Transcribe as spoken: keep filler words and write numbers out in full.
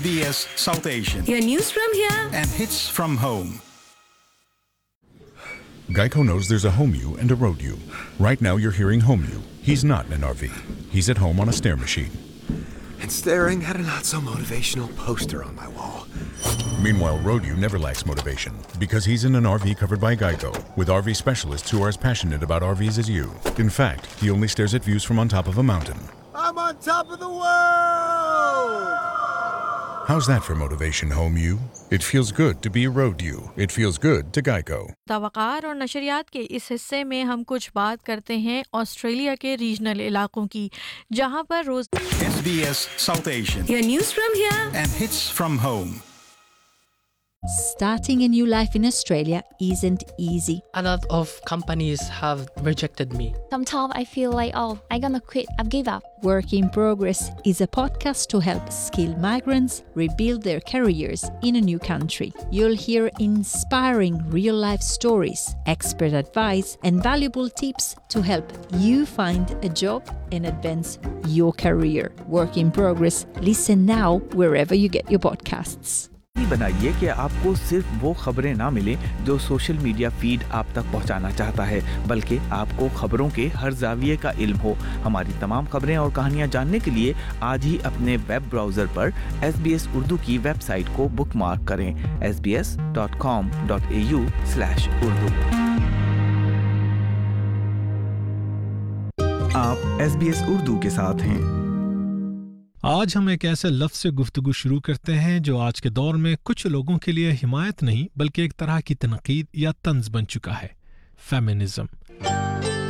B S South Asian. Your news from here And hits from home. Geico knows there's a home you and a road you. Right now you're hearing home you. He's not in an R V. He's at home on a stair machine. And staring at a not-so-motivational poster on my wall. Meanwhile, road you never lacks motivation because he's in an R V covered by Geico with R V specialists who are as passionate about R Vs as you. In fact, he only stares at views from on top of a mountain. I'm on top of the world! How's that for motivation, home you? It feels good to be a road you. It feels good to Geico. तवक्कार और नशरियात के इस हिस्से में हम कुछ बात करते हैं ऑस्ट्रेलिया के रीजनल इलाकों की, जहां पर रोज S B S South Asian. Your news from here And hits from home. Starting a new life in Australia isn't easy. A lot of companies have rejected me. Sometimes I feel like, oh, I'm gonna quit, I've give up. Work in Progress is a podcast to help skilled migrants rebuild their careers in a new country. You'll hear inspiring real-life stories, expert advice, and valuable tips to help you find a job and advance your career. Work in Progress. Listen now wherever you get your podcasts. बनाइए कि आपको सिर्फ वो खबरें ना मिले जो social media feed आप तक पहुंचाना चाहता है, बल्कि आपको खबरों के हर जाविये का इल्म हो। हमारी तमाम खबरें और कहानियां जानने के लिए आज ही अपने वेब ब्राउज़र पर एस बी एस उर्दू की वेबसाइट को बुकमार्क करें S B S dot com dot A you slash Urdu. आप एस बी एस उर्दू के साथ हैं। आज हम एक ऐसे लफ्ज़ से गुफ्तगू शुरू करते हैं जो आज के दौर में कुछ लोगों के लिए हिमायत नहीं बल्कि एक तरह की तनकीद या तंज बन चुका है, फेमिनिज्म।